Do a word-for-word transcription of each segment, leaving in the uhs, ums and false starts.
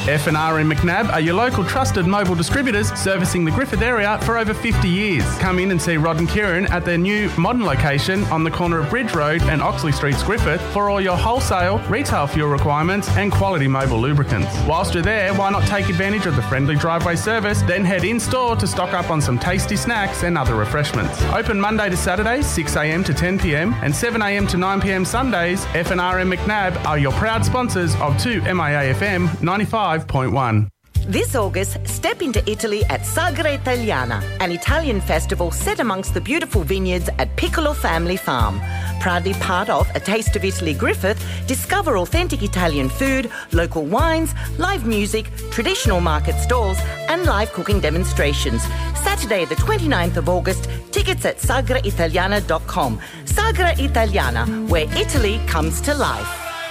F and R in McNab are your local trusted mobile distributors servicing the Griffith area for over fifty years. Come in and see Rod and Kieran at their new modern location on the corner of Bridge Road and Oxley Streets, Griffith, for all your wholesale, retail fuel requirements and quality mobile lubricants. Whilst you're there, why not take advantage of the friendly driveway service, then head in-store to stock up on some tasty snacks and other refreshments. Open Monday to Saturday, six a m to ten p m and seven a m to nine p m Sundays. F and R in McNab are your proud sponsors of two M I A F M ninety-five point one. This August, step into Italy at Sagra Italiana, an Italian festival set amongst the beautiful vineyards at Piccolo Family Farm. Proudly part of A Taste of Italy Griffith, discover authentic Italian food, local wines, live music, traditional market stalls and live cooking demonstrations. Saturday the twenty-ninth of August, tickets at sagra italiana dot com. Sagra Italiana, where Italy comes to life.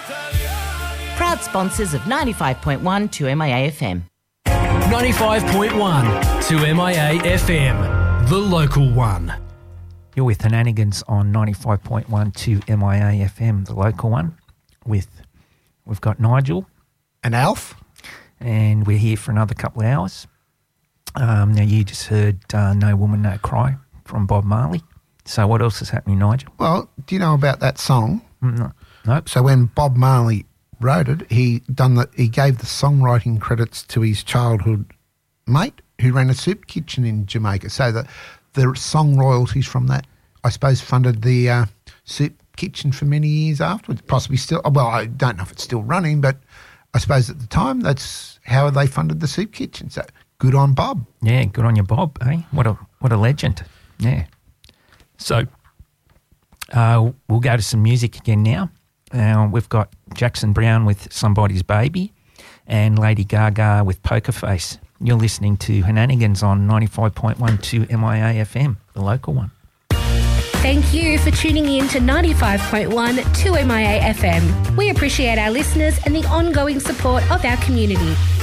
Proud sponsors of ninety-five point one to M I A F M. ninety-five point one to M I A F M, the local one. You're with Henanigans on ninety-five point one to M I A F M, the local one. With we've got Nigel and Alf, and we're here for another couple of hours. Um, now you just heard uh, "No Woman, No Cry" from Bob Marley. So what else is happening, Nigel? Well, do you know about that song? No. Nope. So when Bob Marley wrote it, he done the, he gave the songwriting credits to his childhood mate who ran a soup kitchen in Jamaica. So the the song royalties from that, I suppose, funded the uh, soup kitchen for many years afterwards. Possibly still, well, I don't know if it's still running, but I suppose at the time that's how they funded the soup kitchen. So good on Bob. Yeah, good on you, Bob. Eh? What a what a legend. Yeah. So uh, we'll go to some music again now. Uh, we've got Jackson Browne with Somebody's Baby and Lady Gaga with Poker Face. You're listening to Henanigans on ninety-five point one to M I A F M, the local one. Thank you for tuning in to ninety-five point one to M I A F M. We appreciate our listeners and the ongoing support of our community.